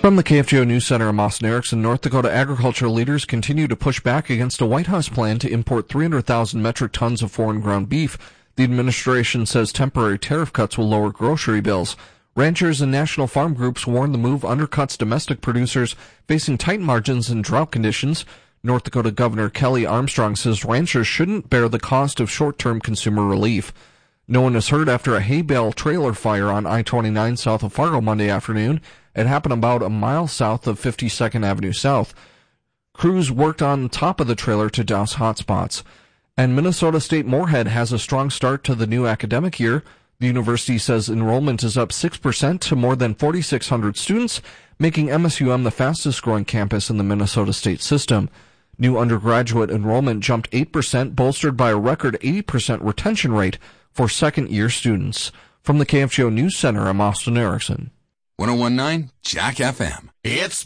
From the KFGO News Center in Austin Erickson, North Dakota agriculture leaders continue to push back against a White House plan to import 300,000 metric tons of foreign ground beef. The administration says temporary tariff cuts will lower grocery bills. Ranchers and national farm groups warn the move undercuts domestic producers facing tight margins and drought conditions. North Dakota Governor Kelly Armstrong says ranchers shouldn't bear the cost of short-term consumer relief. No one is hurt after a hay bale trailer fire on I-29 south of Fargo Monday afternoon. It happened about a mile south of 52nd Avenue South. Crews worked on top of the trailer to douse hotspots. And Minnesota State Moorhead has a strong start to the new academic year. The university says enrollment is up 6% to more than 4,600 students, making MSUM the fastest-growing campus in the Minnesota state system. New undergraduate enrollment jumped 8%, bolstered by a record 80% retention rate for second-year students. From the KFGO News Center, I'm Austin Erickson. 101.9 Jack FM. It's